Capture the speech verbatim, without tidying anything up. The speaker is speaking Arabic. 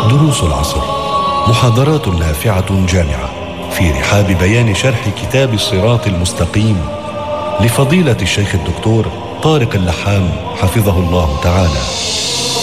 دروس العصر، محاضرات نافعة جامعة في رحاب بيان شرح كتاب الصراط المستقيم لفضيلة الشيخ الدكتور طارق اللحام حفظه الله تعالى.